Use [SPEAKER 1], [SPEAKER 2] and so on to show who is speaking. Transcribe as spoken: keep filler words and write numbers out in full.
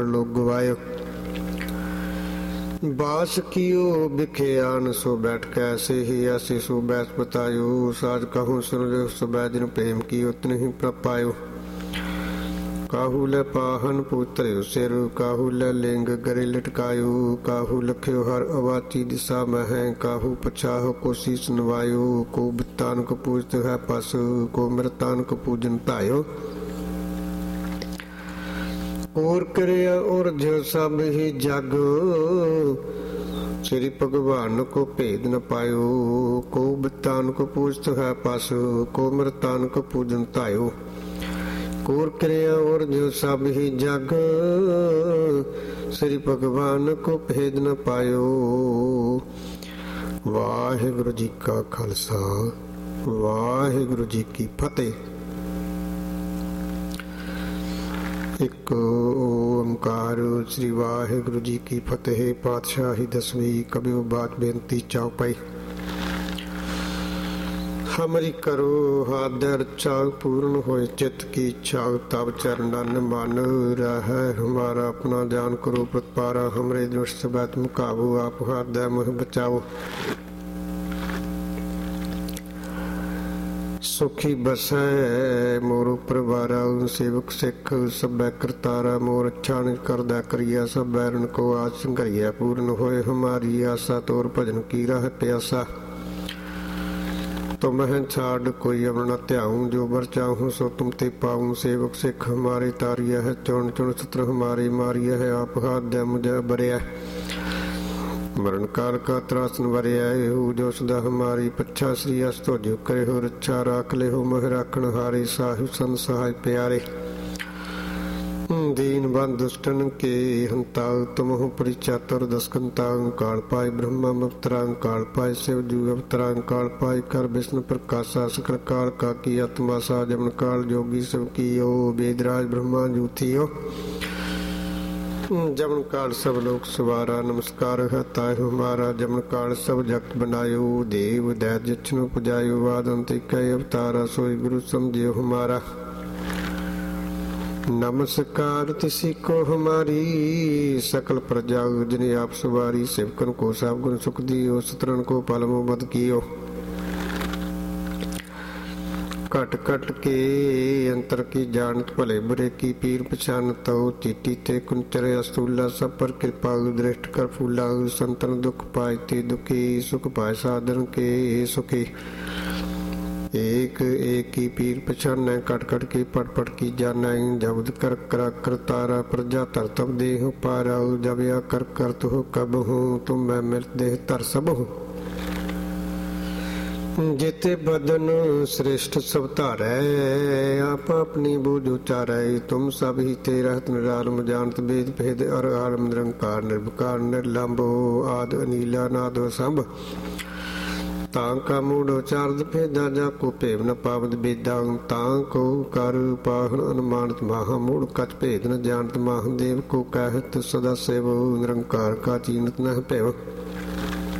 [SPEAKER 1] लोग गवायो। बास कियो बिखे आन सो बैठ कैसे ही ऐसे सो बैस बतायो। साज कहूँ सुन लो सो बैजन प्रेम की उतन ही प्रपायो। काहू ले पाहन पुत्र सिर काहू ले लिंग गरे लटकायो। काहू लख्यो हर अवाची दिशा में है काहू पछाहो को शीस नवायो। को बितान को पूजत है पस को मृतान को पूजन तायो। और करे और जो सब ही जग श्री भगवान को भेद न पायो। को बितान को पूजत है पस को मृतान को पूजन तायो। कोर क्रिया और जो सब ही जग श्री भगवान को भेद न पायो। वाहिगुरु जी का खालसा वाहिगुरु जी की फतेह। एक ओंकार श्री वाहिगुरु जी की फतेह। पातशाही दसवीं कबियो बात बेनती चौपाई। हमरी करो हादर चाग पूर्ण होए चित्त की इच्छा तब चरणन मन रह। हमारा अपना जान करो प्रतपारा हमरे दुष्ट बैत मुकाबो। आप हादय मुह बचाओ। सुखी बसै मोर प्रवारा सेवक सिख सब करतारा। मोर अच्छा करदा करिया सब बैरन को आज संघरिया। पूर्ण होए हमारी आशा तोर भजन की राह प्यासा। तो मैं छाड़ कोई अमन त्याऊं जो बर चाहूं सो तुम ते पाऊं। सेवक सिख हमारे तारिया है चुन चुन सत्र हमारे मारिया है। आप हाथ दे मुझे बरिया मरण काल का त्रासन वरिया हो। जो सदा हमारी पच्छा श्री अस तो जो करे हो रक्षा राख ले हो मह राखण हारे। साहिब सन सहाय प्यारे दीन बंद दुष्टन के हंता। तुम हो परिचातर दस्कंता। काल पाए ब्रह्मा अवतरा काल पाए शिव जू अवतरा। काल पाए कर विष्णु प्रकाशा सकल काल का की आत्मा सा। जमन काल जोगी शिव की ओ वेदराज ब्रह्मा जू थी ओ। जमन काल सब लोग सवारा नमस्कार है ताय हमारा। जमन काल सब जगत बनायो देव दैत जछनु पुजायो। वादंत कई अवतारा सोई गुरु समझियो हमारा। नमस्कार तिसी को हमारी सकल प्रजा जिन्हें आप सवारी। सेवकन को सब गुण सुख दियो सतरन को पालमो बद कियो। कट कट के अंतर की जानत भले बुरे की पीर पछान तो। चीटी ते कुंचरे अस्तूला सब पर कृपा दृष्ट कर फूला। संतन दुख पाए ते दुखी सुख पाए साधन के सुखी। एक एक की पीर पछान कट कट की पट पट की जाना। जबद कर करा करतारा प्रजा तर तब देह पारा। जब या कर कर तो कब हूँ तुम मैं मृत देह तर सब हूँ। जेते बदन श्रेष्ठ सब तारै आप अपनी बूझ उचारै। तुम सब ही ते रहत निरालम जानत वेद भेद अर आलम निरंकार निर्विकार निर्लंबो। आद अनीला नादो संभ तां का मूड उचारद भेदा। जा को भेव न पावद बेदा। तां को कर पाहन अनुमानत माह मूड कच भेद न जानत। महादेव को कहत सदा सेव निरंकार का चीनत न पैव।